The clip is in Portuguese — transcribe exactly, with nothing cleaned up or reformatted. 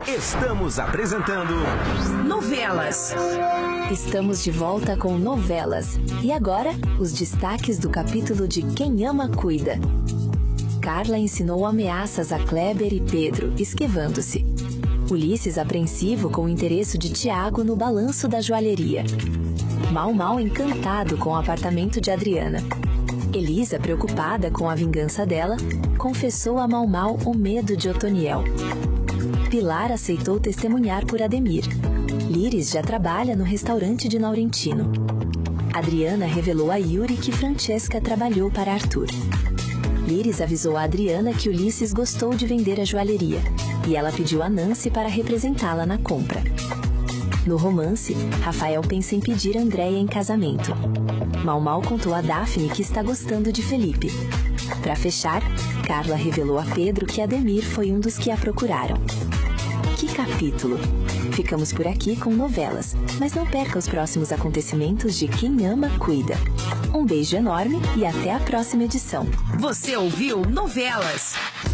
Estamos apresentando Novelas. Estamos de volta com Novelas. E agora, os destaques do capítulo de Quem Ama Cuida. Carla ensinou ameaças a Kleber e Pedro, esquivando-se. Ulisses apreensivo com o interesse de Tiago no balanço da joalheria. Mau Mau encantado com o apartamento de Adriana. Elisa, preocupada com a vingança dela, confessou a Mau Mau o medo de Otoniel. Pilar aceitou testemunhar por Ademir. Líris já trabalha no restaurante de Laurentino. Adriana revelou a Yuri que Francesca trabalhou para Arthur. Líris avisou a Adriana que Ulisses gostou de vender a joalheria e ela pediu a Nancy para representá-la na compra. No romance, Rafael pensa em pedir Andréia em casamento. Mau Mau contou a Daphne que está gostando de Felipe. Para fechar, Carla revelou a Pedro que Ademir foi um dos que a procuraram. Que capítulo! Ficamos por aqui com Novelas, mas não perca os próximos acontecimentos de Quem Ama Cuida. Um beijo enorme e até a próxima edição. Você ouviu Novelas?